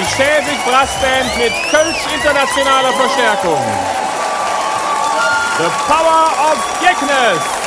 Schävig Brassband mit Kölsch internationaler Verstärkung. The Power of Geknes.